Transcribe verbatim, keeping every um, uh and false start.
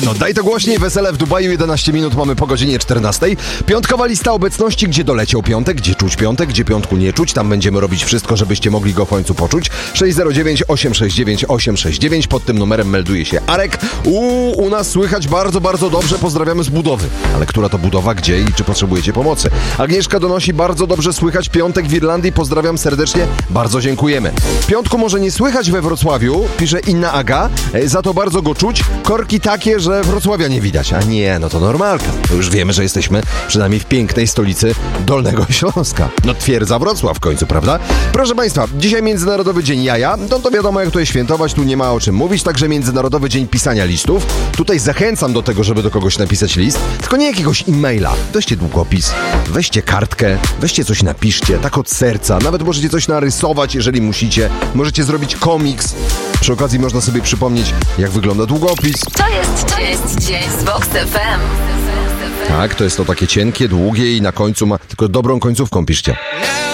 No daj to głośniej, wesele w Dubaju, jedenaście minut mamy po godzinie czternastej. Piątkowa lista obecności, gdzie doleciał piątek, gdzie czuć piątek, gdzie piątku nie czuć. Tam będziemy robić wszystko, żebyście mogli go w końcu poczuć. sześć zero dziewięć osiem sześć dziewięć osiem sześć dziewięć, pod tym numerem melduje się Arek. U, u nas słychać bardzo, bardzo dobrze, pozdrawiamy z budowy. Ale która to budowa, gdzie i czy potrzebujecie pomocy? Agnieszka donosi, bardzo dobrze słychać piątek w Irlandii, pozdrawiam serdecznie, bardzo dziękujemy. Piątku może nie słychać we Wrocławiu, pisze Inna Aga, za to bardzo go czuć. Korki takie, że Wrocławia nie widać. A nie, no to normalka. To już wiemy, że jesteśmy przynajmniej w pięknej stolicy Dolnego Śląska. No twierdza Wrocław w końcu, prawda? Proszę Państwa, dzisiaj Międzynarodowy Dzień Jaja. No to wiadomo, jak tutaj świętować, tu nie ma o czym mówić. Także Międzynarodowy Dzień Pisania Listów. Tutaj zachęcam do tego, żeby do kogoś napisać list. Tylko nie jakiegoś e-maila. Weźcie długopis, weźcie kartkę, weźcie coś napiszcie, tak od serca. Nawet możecie coś narysować, jeżeli musicie. Możecie zrobić komiks. Przy okazji można sobie przypomnieć, jak wygląda długopis. To jest, to jest dzień z Vox F M. Tak, to jest to takie cienkie, długie i na końcu ma... Tylko dobrą końcówką piszcie.